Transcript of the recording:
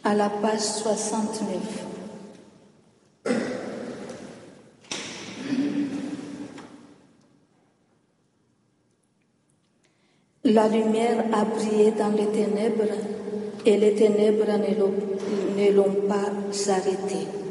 à la page 69. La lumière a brillé dans les ténèbres et les ténèbres ne l'ont pas arrêtée.